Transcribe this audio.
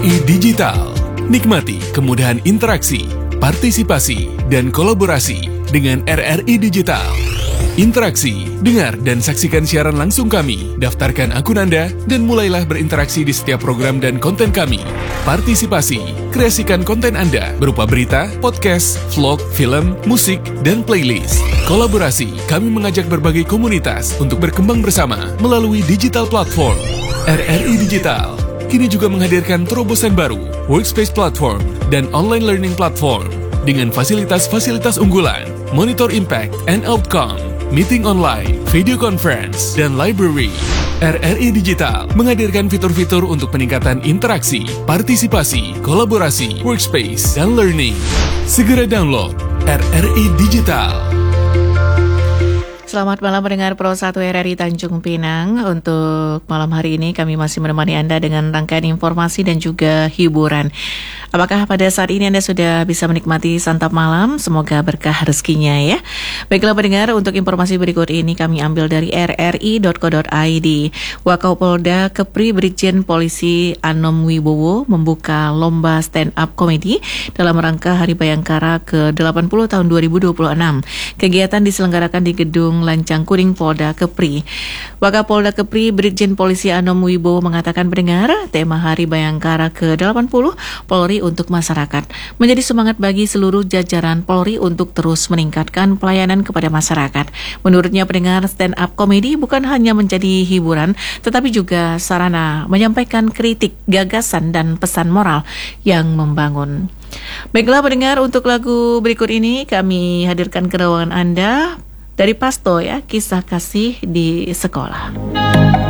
RRI Digital. Nikmati kemudahan interaksi, partisipasi, dan kolaborasi dengan RRI Digital. Interaksi, dengar dan saksikan siaran langsung kami, daftarkan akun Anda, dan mulailah berinteraksi di setiap program dan konten kami. Partisipasi, kreasikan konten Anda berupa berita, podcast, vlog, film, musik, dan playlist. Kolaborasi, kami mengajak berbagai komunitas untuk berkembang bersama melalui digital platform. RRI Digital kini juga menghadirkan terobosan baru, workspace platform, dan online learning platform dengan fasilitas-fasilitas unggulan, monitor impact and outcome, meeting online, video conference, dan library. RRI Digital menghadirkan fitur-fitur untuk peningkatan interaksi, partisipasi, kolaborasi, workspace, dan learning. Segera download RRI Digital. Selamat malam pendengar Pro 1 RRI Tanjung Pinang. Untuk malam hari ini kami masih menemani Anda dengan rangkaian informasi dan juga hiburan. Apakah pada saat ini Anda sudah bisa menikmati santap malam? Semoga berkah rezekinya ya. Baiklah pendengar, untuk informasi berikut ini kami ambil dari rri.co.id. Wakapolda Kepri Brigjen Polisi Anom Wibowo membuka lomba stand up comedy dalam rangka Hari Bayangkara ke-80 tahun 2026. Kegiatan diselenggarakan di Gedung Lancang Kuning Polda Kepri. Wakapolda Kepri Brigjen Polisi Anom Wibowo mengatakan pendengar, tema Hari Bayangkara ke-80 Polri untuk masyarakat menjadi semangat bagi seluruh jajaran Polri untuk terus meningkatkan pelayanan kepada masyarakat. Menurutnya pendengar, stand up comedy bukan hanya menjadi hiburan, tetapi juga sarana menyampaikan kritik, gagasan, dan pesan moral yang membangun. Baiklah pendengar, untuk lagu berikut ini kami hadirkan ke ruangan Anda dari Pasto ya, Kisah Kasih di Sekolah.